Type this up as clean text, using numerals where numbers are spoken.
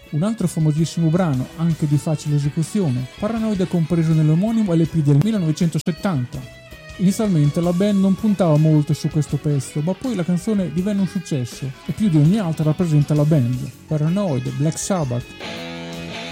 Un altro famosissimo brano, anche di facile esecuzione, Paranoid, è compreso nell'omonimo LP del 1970. Inizialmente la band non puntava molto su questo pezzo, ma poi la canzone divenne un successo e più di ogni altra rappresenta la band, Paranoid, Black Sabbath.